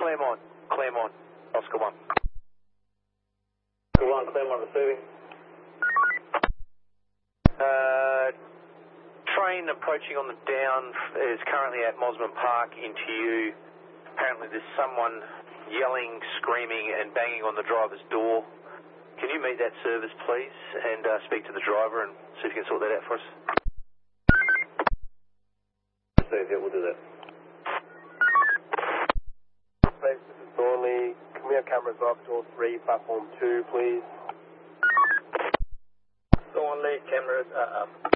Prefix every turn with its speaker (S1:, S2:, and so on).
S1: Claremont, Oscar 1.
S2: Oscar 1, Claremont receiving.
S1: Train approaching on the down is currently at Mosman Park into you. Apparently there's someone yelling, screaming and banging on the driver's door. Can you meet that service please and speak to the driver and see if you can sort that out for us?
S2: Yeah, we'll do that.
S3: This is Thornley. Can we have cameras up to all 3, platform 2 please?
S2: Thornley, cameras are up.